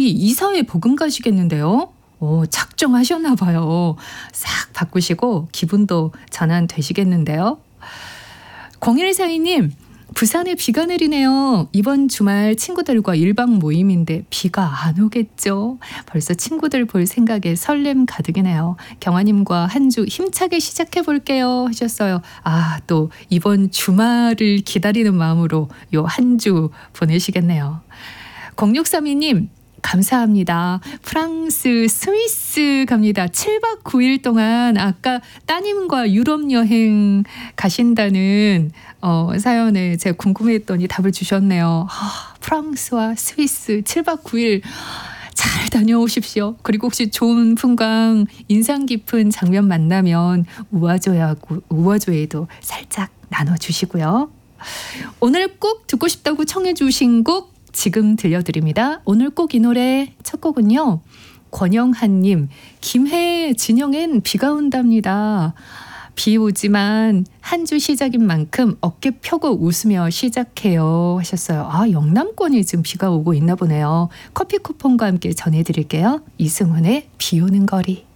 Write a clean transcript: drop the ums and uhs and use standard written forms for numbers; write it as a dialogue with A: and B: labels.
A: 이사회 복음 가시겠는데요? 작정하셨나 봐요. 싹 바꾸시고 기분도 전환되시겠는데요. 0142님, 부산에 비가 내리네요. 이번 주말 친구들과 1박 모임인데 비가 안 오겠죠? 벌써 친구들 볼 생각에 설렘 가득이네요. 경아님과 한 주 힘차게 시작해 볼게요 하셨어요. 또 이번 주말을 기다리는 마음으로 요 한 주 보내시겠네요. 0632님, 감사합니다. 프랑스, 스위스 갑니다. 7박 9일 동안 아까 따님과 유럽 여행 가신다는 사연에 제가 궁금했더니 답을 주셨네요. 프랑스와 스위스 7박 9일 잘 다녀오십시오. 그리고 혹시 좋은 풍광, 인상 깊은 장면 만나면 우아조에도 살짝 나눠주시고요. 오늘 꼭 듣고 싶다고 청해 주신 곡 지금 들려드립니다. 오늘 꼭 이 노래 첫 곡은요. 권영한님, 김해 진영엔 비가 온답니다. 비 오지만 한 주 시작인 만큼 어깨 펴고 웃으며 시작해요 하셨어요. 영남권에 지금 비가 오고 있나 보네요. 커피 쿠폰과 함께 전해드릴게요. 이승훈의 비 오는 거리.